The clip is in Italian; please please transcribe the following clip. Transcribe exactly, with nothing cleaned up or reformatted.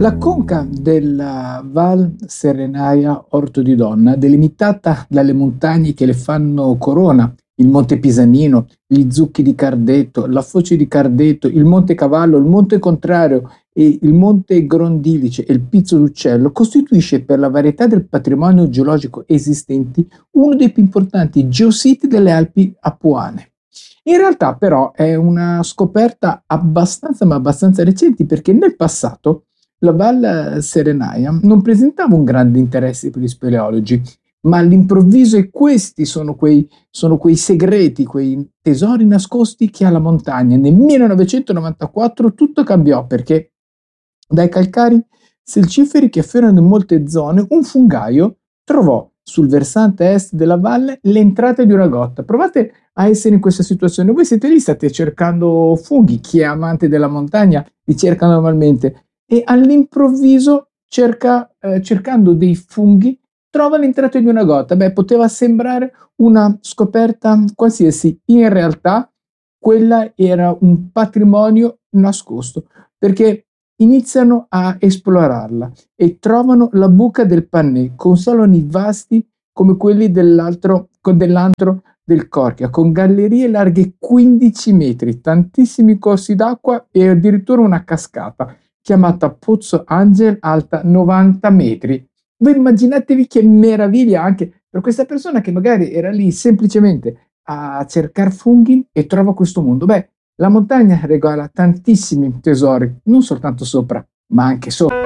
La conca della Val Serenaia Orto di Donna, delimitata dalle montagne che le fanno corona, il Monte Pisanino, gli Zucchi di Cardeto, la Foce di Cardeto, il Monte Cavallo, il Monte Contrario e il Monte Grondilice e il Pizzo d'Uccello, costituisce per la varietà del patrimonio geologico esistenti uno dei più importanti geositi delle Alpi Apuane. In realtà però è una scoperta abbastanza ma abbastanza recente, perché nel passato la Val Serenaia non presentava un grande interesse per gli speleologi, ma all'improvviso, e questi sono quei, sono quei segreti, quei tesori nascosti che ha la montagna. Nel millenovecentonovantaquattro tutto cambiò, perché dai calcari selciferi che affiorano in molte zone, un fungaio trovò sul versante est della valle l'entrata di una grotta. Provate a essere in questa situazione. Voi siete lì, state cercando funghi, chi è amante della montagna li cerca normalmente, e all'improvviso, cerca, eh, cercando dei funghi, trova l'entrata di una grotta. Beh, poteva sembrare una scoperta qualsiasi, in realtà quella era un patrimonio nascosto, perché iniziano a esplorarla e trovano la buca del Pannè, con saloni vasti come quelli dell'altro, dell'antro del Corchia, con gallerie larghe quindici metri, tantissimi corsi d'acqua e addirittura una cascata chiamata Pozzo Angel, alta novanta metri. Voi immaginatevi che meraviglia anche per questa persona che magari era lì semplicemente a cercare funghi e trova questo mondo. Beh, la montagna regala tantissimi tesori, non soltanto sopra, ma anche sotto.